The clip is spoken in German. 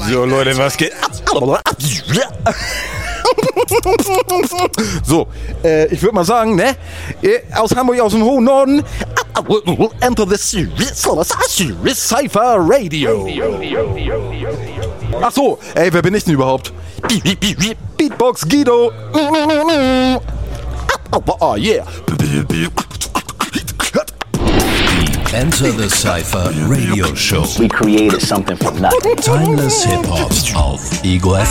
So, Leute, was geht? So, ich würde mal sagen, ne? Aus Hamburg, aus dem hohen Norden. Enter the Serious Cypher Radio. Ach so, ey, wer bin ich denn überhaupt? Beatbox Guido. Oh, yeah. Enter the Cypher Radio Show. We created something from nothing. Timeless Hip-Hop auf Ego FM.